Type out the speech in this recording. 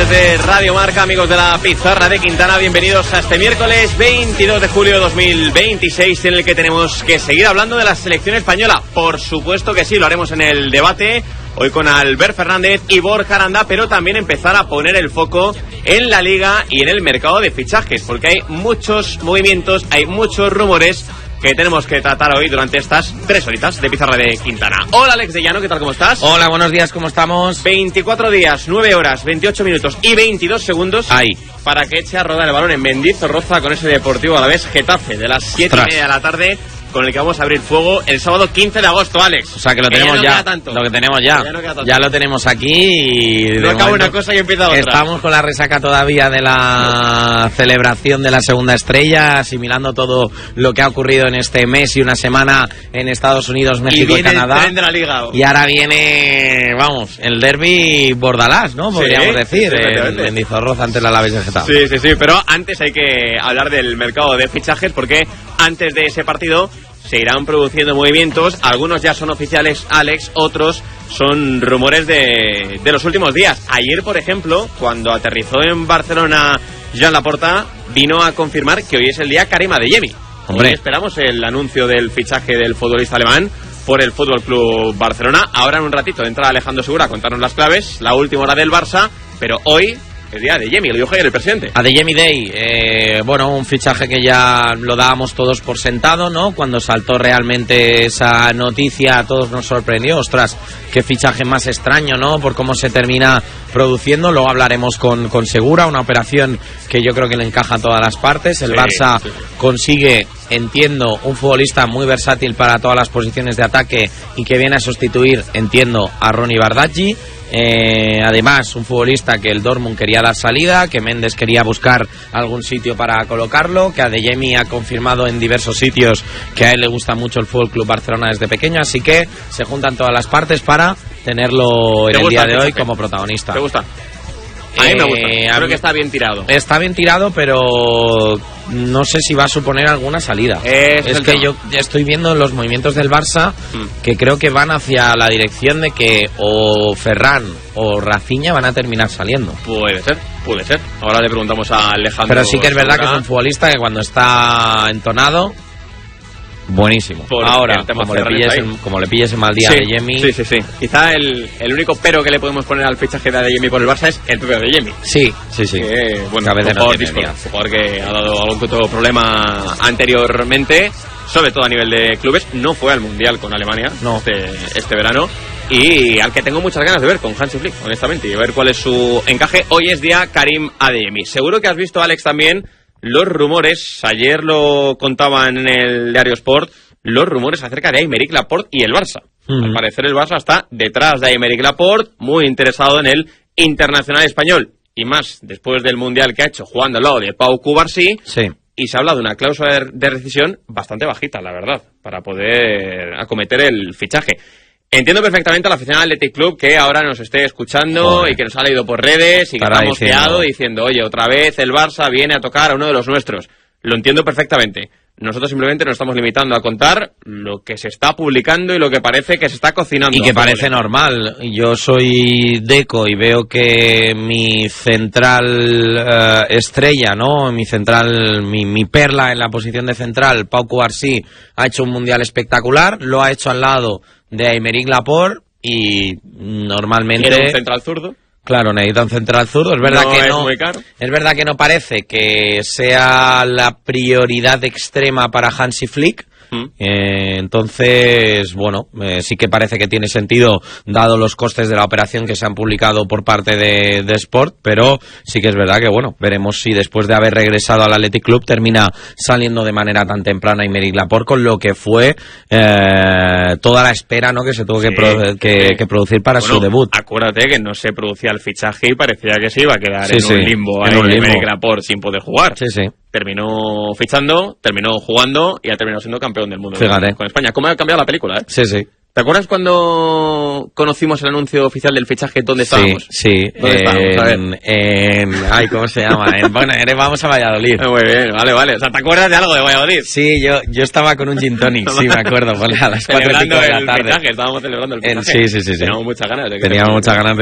desde Radio Marca, amigos de la Pizarra de Quintana, bienvenidos a este miércoles 22 de julio de 2026, en el que tenemos que seguir hablando de la selección española. Por supuesto que sí, lo haremos en el debate, hoy con Albert Fernández y Borja Aranda, pero también empezar a poner el foco en la Liga y en el mercado de fichajes, porque hay muchos movimientos, hay muchos rumores que tenemos que tratar hoy durante estas 3 horitas de Pizarra de Quintana. Hola Alex de Llano, ¿qué tal? ¿Cómo estás? Hola, buenos días, ¿cómo estamos? 24 días, 9 horas, 28 minutos y 22 segundos ahí para que eche a rodar el balón en Mendizorroza con ese Deportivo Alavés Getafe de las 7:30 de la tarde, con el que vamos a abrir fuego el sábado 15 de agosto, Alex. O sea que lo tenemos ya. Lo que tenemos ya. Ya lo tenemos aquí. No acaba una cosa y empieza otra. Estamos con la resaca todavía de la celebración de la segunda estrella, asimilando todo lo que ha ocurrido en este mes y una semana en Estados Unidos, México y Canadá. El tren de la Liga. Y ahora viene, vamos, el derbi Bordalás, ¿no? Podríamos decir. En Mendizorroza ante el Alavés de Getafe. Sí, pero antes hay que hablar del mercado de fichajes, porque antes de ese partido se irán produciendo movimientos. Algunos ya son oficiales, Alex, otros son rumores de los últimos días. Ayer, por ejemplo, cuando aterrizó en Barcelona Joan Laporta, vino a confirmar que hoy es el día Karim Adeyemi. Hoy esperamos el anuncio del fichaje del futbolista alemán por el Fútbol Club Barcelona. Ahora en un ratito entra Alejandro Segura a contarnos las claves, la última hora del Barça, pero hoy el día de Adeyemi, lo dijo ayer el presidente. Adeyemi Day, un fichaje que ya lo dábamos todos por sentado, ¿no? Cuando saltó realmente esa noticia, a todos nos sorprendió. Ostras, qué fichaje más extraño, ¿no? Por cómo se termina produciendo. Luego hablaremos con Segura, una operación que yo creo que le encaja a todas las partes. El Barça consigue, entiendo, un futbolista muy versátil para todas las posiciones de ataque y que viene a sustituir, entiendo, a Ronny Bardghji. Además, un futbolista que el Dortmund quería dar salida, que Méndez quería buscar algún sitio para colocarlo, que Adeyemi ha confirmado en diversos sitios que a él le gusta mucho el Fútbol Club Barcelona desde pequeño, así que se juntan todas las partes para tenerlo en el día de hoy como protagonista. ¿Te gusta? A mí me gusta, creo que está bien tirado. Está bien tirado, pero no sé si va a suponer alguna salida. Es que yo ya estoy viendo los movimientos del Barça que creo que van hacia la dirección de que o Ferran o Rafinha van a terminar saliendo. Puede ser. Ahora le preguntamos a Alejandro. Pero sí que es verdad que es un futbolista que cuando está entonado, buenísimo. Ahora, como le pilles en mal día a Adeyemi. Sí. Quizá el único pero que le podemos poner al fichaje de Adeyemi por el Barça es el propio Adeyemi. Sí. Que, un jugador que ha dado algún que otro problema anteriormente, sobre todo a nivel de clubes. No fue al Mundial con Alemania este verano. Y al que tengo muchas ganas de ver con Hansi Flick, honestamente, y ver cuál es su encaje. Hoy es día Karim Adeyemi. Seguro que has visto, Alex, también los rumores, ayer lo contaban en el Diario Sport, los rumores acerca de Aymeric Laporte y el Barça. Al parecer el Barça está detrás de Aymeric Laporte, muy interesado en el internacional español, y más después del Mundial que ha hecho jugando al lado de Pau Cubarsí. Y se habla de una cláusula de rescisión bastante bajita, la verdad, para poder acometer el fichaje. Entiendo perfectamente a la afición del Athletic Club que ahora nos esté escuchando y que nos ha leído por redes y que está mosqueado diciendo, oye, otra vez el Barça viene a tocar a uno de los nuestros. Lo entiendo perfectamente. Nosotros simplemente nos estamos limitando a contar lo que se está publicando y lo que parece que se está cocinando. Y que parece normal. Yo soy Deco y veo que mi central estrella, ¿no? Mi perla en la posición de central, Pau Cubarsí, ha hecho un mundial espectacular. Lo ha hecho al lado de Aymeric Laporte y normalmente... ¿Era un central zurdo? Claro, necesita un central zurdo. Es verdad que no. Muy caro. Es verdad que no parece que sea la prioridad extrema para Hansi Flick. Entonces, sí que parece que tiene sentido dado los costes de la operación que se han publicado por parte de Sport, pero sí que es verdad que veremos si después de haber regresado al Athletic Club termina saliendo de manera tan temprana Aymeric Laporte, con lo que fue toda la espera, ¿no?, que se tuvo que producir para su debut. Acuérdate que no se producía el fichaje y parecía que se iba a quedar en un limbo Aymeric Laporte sin poder jugar. Terminó fichando, terminó jugando y ha terminado siendo campeón del mundo con España. ¿Cómo ha cambiado la película, eh? Sí. ¿Te acuerdas cuando conocimos el anuncio oficial del fichaje? ¿Dónde estábamos? Sí. ¿Dónde estábamos? A ver. ¿Cómo se llama? Vamos a Valladolid. Muy bien, vale. O sea, ¿te acuerdas de algo de Valladolid? Sí, yo estaba con un gin tonic, sí, me acuerdo, a las 4:05 de la tarde. Estábamos celebrando el fichaje. Sí. Teníamos muchas ganas